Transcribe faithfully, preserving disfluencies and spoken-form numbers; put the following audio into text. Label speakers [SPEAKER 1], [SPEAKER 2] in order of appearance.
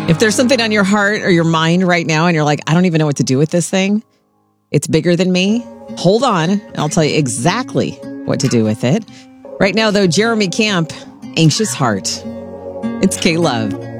[SPEAKER 1] If there's something on your heart or your mind right now and you're like, I don't even know what to do with this thing, it's bigger than me, hold on, and I'll tell you exactly what to do with it. Right now, though, Jeremy Camp, Anxious Heart. It's K-Love.